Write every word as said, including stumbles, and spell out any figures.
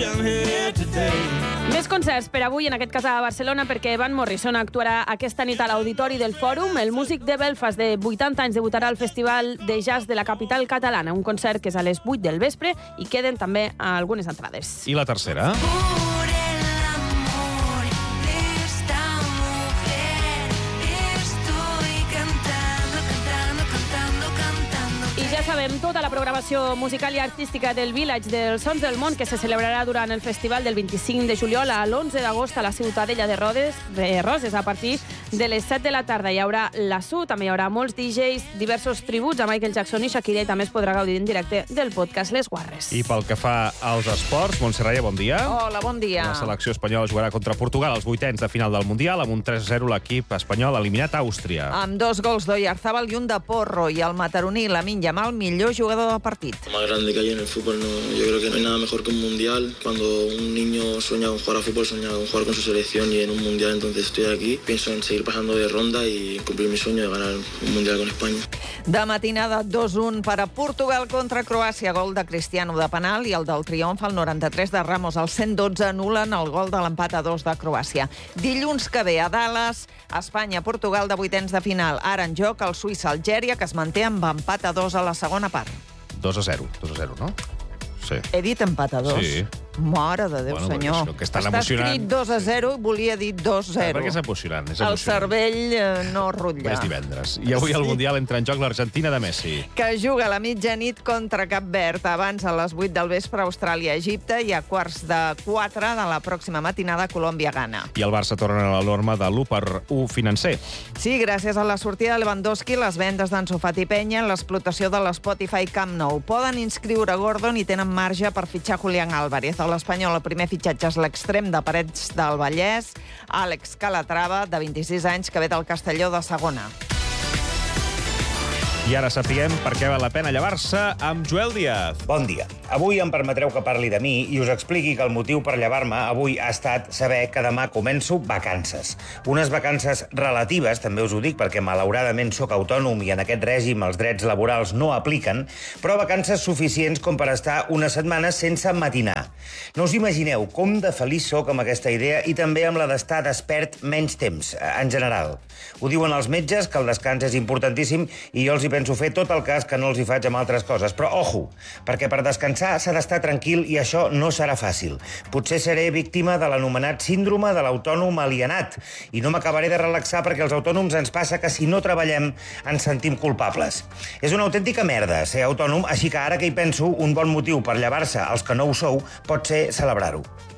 Més concerts per avui, en aquest cas a Barcelona, perquè Van Morrison actuarà aquesta nit a l'Auditori del Fòrum. El músic de Belfast de vuitanta anys debutarà al Festival de Jazz de la capital catalana, un concert que és a les vuit del vespre i queden també algunes entrades. I la tercera? Ja sabem tota la programació musical i artística del Village dels Sons del Món, que se celebrarà durant el festival del vint-i-cinc de juliol a l'onze d'agost a la Ciutadella de Roses, de Roses a partir de les set de la tarda. Hi haurà la S U, també hi haurà molts D Js, diversos tributs a Michael Jackson i Shakira, i també es podrà gaudir en directe del podcast Les Guarres. I pel que fa als esports, Montse Raia, bon dia. Hola, bon dia. La selecció espanyola jugarà contra Portugal als vuitens de final del Mundial, amb un tres a zero l'equip espanyol eliminat a Àustria. Amb dos gols d'Oyarzabal i un de Porro, i el mataroní Lamine Yamal, millor jugador del partit. Lo más grande que hay en el fútbol, no, yo creo que no hay nada mejor que un mundial. Cuando un niño sueña con jugar a fútbol, sueña con jugar con su selección, y en un mundial, entonces estoy aquí, pienso en seguir pasando de ronda y cumplir mi sueño de ganar un mundial con España. De matinada, dos a un per a Portugal contra Croàcia, gol de Cristiano de penal, i el del triomf al noranta-tres de Ramos. Al cent dotze anulen el gol de l'empat a dos de Croàcia. Dilluns que ve a Dallas, Espanya-Portugal de vuitens de final. Ara en joc el Suïssa-Algèria, que es manté amb empat a dos a la segona part. dos a zero, dos a zero, no? Sí. He dit empat a dos? Sí. Mare de Déu, bueno, senyor. Que, que estan Està emocionant. escrit dos a zero i volia dir dos a zero. Perquè és emocionant, és El emocionant. cervell eh, no rutlla. És divendres. I avui al Mundial entra en joc l'Argentina de Messi. Que juga a la mitjanit contra Cap Verd. Abans, a les vuit del vespre, Austràlia-Egipte, i a quarts de quatre de la pròxima matinada, Colòmbia-Ghana. I el Barça torna a la norma de l'u per u financer. Sí, gràcies a la sortida de Lewandowski, les vendes d'Ansu Fati Peña, l'explotació de l'Spotify Camp Nou. Poden inscriure Gordon i tenen marge per fitxar Julián Álvarez. A l'Espanyol, el primer fitxatge és l'extrem de Parets del Vallès, Àlex Calatrava, de vint-i-sis anys, que ve del Castelló de segona. I ara sapiguem per què val la pena llevar-se amb Joel Díaz. Bon dia. Avui em permetreu que parli de mi i us expliqui que el motiu per llevar-me avui ha estat saber que demà començo vacances. Unes vacances relatives, també us ho dic, perquè malauradament sóc autònom i en aquest règim els drets laborals no apliquen, però vacances suficients com per estar una setmana sense matinar. No us imagineu com de feliç sóc amb aquesta idea i també amb la d'estar despert menys temps, en general. Ho diuen els metges, que el descans és importantíssim, i jo els hi penso fer tot el cas que no els hi faig amb altres coses. Però, ojo, perquè per descansar s'ha d'estar tranquil i això no serà fàcil. Potser seré víctima de l'anomenat síndrome de l'autònom alienat i no m'acabaré de relaxar perquè als autònoms ens passa que si no treballem ens sentim culpables. És una autèntica merda ser autònom, així que ara que hi penso, un bon motiu per llevar-se als que no ho sou pot ser celebrar-ho.